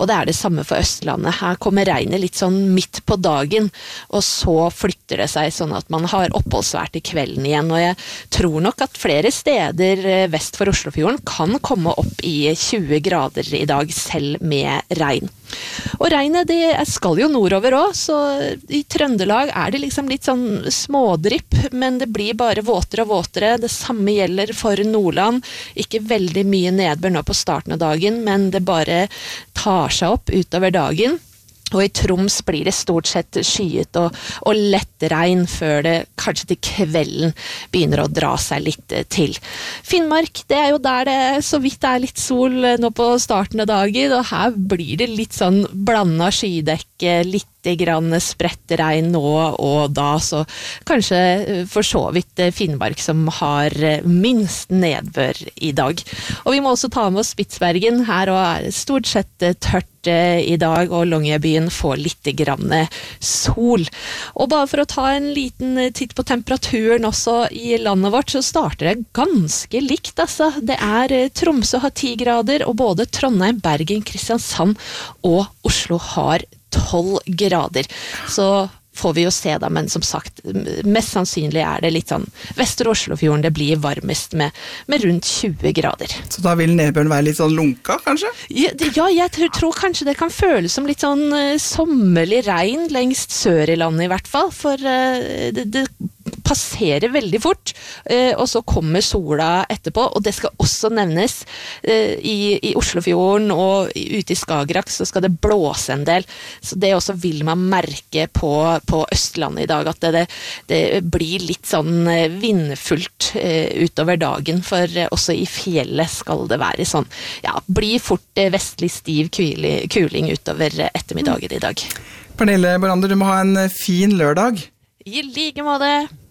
Og det det samme for Østlandet. Her kommer regnet litt sånn midt på dagen, og så flytter det seg sånn at man har oppholdsvær til kvelden igjen. Og jeg tror nok at flere steder vest for Oslofjorden kan komme opp i 20 grader i dag, selv med regn. Og regnet det skal jo nordover også, så i Trøndelag det liksom litt sånn smådripp, men det blir bare våtere og våtere. Det samme gjelder for Nordland. Ikke veldig mye nedbør nå på starten av dagen, men det bare tar seg opp utover dagen. Og i Troms blir det stort sett skyet og lett regn før det kanskje til kvelden begynner å dra seg litt til. Finnmark, det jo der det så vidt litt sol nå på starten av dagen, og her blir det litt sånn blandet skydekke, litt grann spredt regn nå og da, så kanskje for så vidt Finnmark som har minst nedbør i dag. Og vi må også ta med oss Spitsbergen, her og stort sett tørt i dag, og Longyearbyen får litt grann sol. Og bare for å ta en liten titt på temperaturen også i landet vårt, så starter det ganske likt, altså. Det Tromsø har 10 grader, og både Trondheim, Bergen, Kristiansand og Oslo har 12 grader. Så får vi jo se da, men som sagt, mest sannsynlig det litt sånn Vester Oslofjorden, det blir varmest med rundt 20 grader. Så da vil nedbøren være litt sånn lunka, kanskje? Ja, jeg tror kanskje det kan føles som litt sånn sommerlig regn lengst sør i landet i hvert fall, for det passerer veldig fort, og så kommer sola etterpå, og det skal også nevnes i Oslofjorden og ute i Skagerrak så skal det blåse en del, så det også vil man merke på Østlandet i dag, at det blir litt sånn vindfullt utover dagen, for også i fjellet skal det være sånn, ja, blir fort vestlig stiv kuling utover ettermiddagen i dag. Pernille Borander, du må ha en fin lørdag. I like måte!